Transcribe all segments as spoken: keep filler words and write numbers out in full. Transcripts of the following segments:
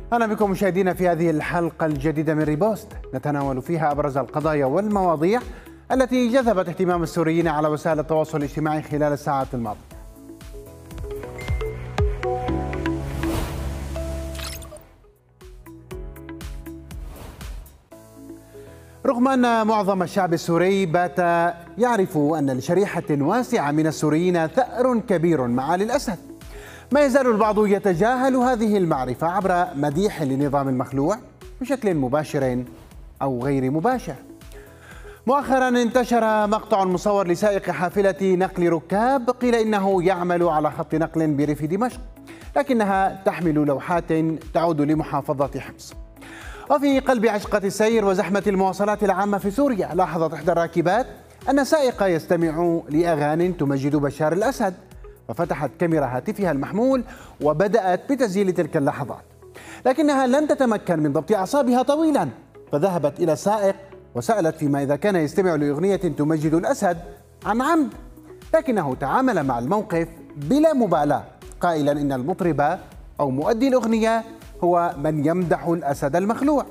أهلا بكم مشاهدينا في هذه الحلقة الجديدة من ريبوست، نتناول فيها أبرز القضايا والمواضيع التي جذبت اهتمام السوريين على وسائل التواصل الاجتماعي خلال الساعات الماضية. رغم أن معظم الشعب السوري بات يعرف أن لشريحة واسعة من السوريين ثأر كبير مع آل الأسد، ما يزال البعض يتجاهل هذه المعرفة عبر مديح لنظام المخلوع بشكل مباشر أو غير مباشر. مؤخرا انتشر مقطع مصور لسائق حافلة نقل ركاب قيل إنه يعمل على خط نقل بريف دمشق، لكنها تحمل لوحات تعود لمحافظة حمص. وفي قلب عشقة السير وزحمة المواصلات العامة في سوريا، لاحظت إحدى الراكبات أن سائق يستمع لأغاني تمجد بشار الأسد، ففتحت كاميرا هاتفها المحمول وبدأت بتسجيل تلك اللحظات، لكنها لم تتمكن من ضبط أعصابها طويلا، فذهبت إلى السائق وسألت فيما إذا كان يستمع لأغنية تمجد الأسد عن عمد، لكنه تعامل مع الموقف بلا مبالاة قائلا إن المطرب أو مؤدي الأغنية هو من يمدح الأسد المخلوع.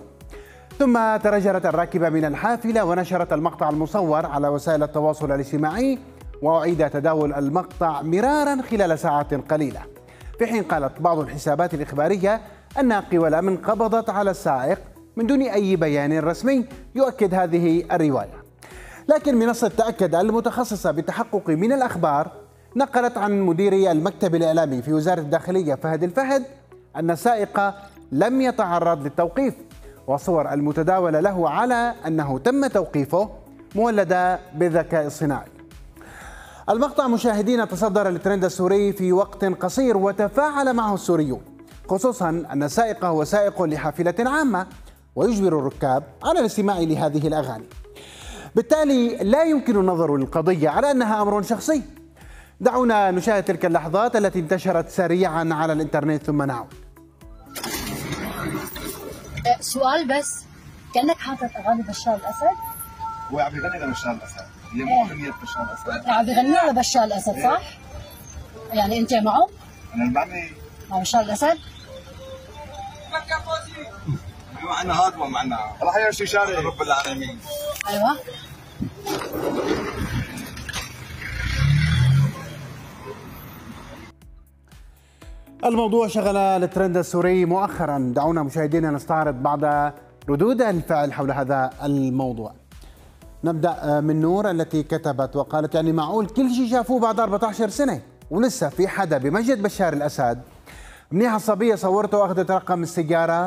ثم ترجلت الراكبة من الحافلة ونشرت المقطع المصور على وسائل التواصل الاجتماعي، وأعيد تداول المقطع مرارا خلال ساعات قليلة، في حين قالت بعض الحسابات الإخبارية أن قوى الأمن قبضت على السائق من دون أي بيان رسمي يؤكد هذه الرواية. لكن منصة تأكد المتخصصة بالتحقق من الأخبار نقلت عن مدير المكتب الإعلامي في وزارة الداخلية فهد الفهد أن السائق لم يتعرض للتوقيف، والصور المتداولة له على أنه تم توقيفه مولدة بالذكاء الصناعي. المقطع مشاهدين تصدر الترند السوري في وقت قصير وتفاعل معه السوريون، خصوصا أن السائق هو سائق لحافلة عامة ويجبر الركاب على الاستماع لهذه الأغاني، بالتالي لا يمكن النظر للقضية على أنها أمر شخصي. دعونا نشاهد تلك اللحظات التي انتشرت سريعا على الإنترنت ثم نعود. سؤال بس، كأنك حاطط أغاني بشار الأسد؟ هو عم يغني لبشار الأسد، اللي مو أغنية بشار الأسد. عم يغني لبشار الأسد صح؟ إيه؟ يعني أنت معه؟ أنا المعني مع بشار الأسد؟ معنا هاد ومعنا الله حيا شي شاري رب العالمين. أيوه. الموضوع شغل الترند السوري مؤخرا. دعونا مشاهدينا نستعرض بعض ردود الفعل حول هذا الموضوع. نبدأ من نور التي كتبت وقالت يعني معقول كل شيء شافوه بعد أربعة عشر سنة ولسه في حدا بمجد بشار الأسد؟ منيحة الصبية صورته واخذت رقم السيارة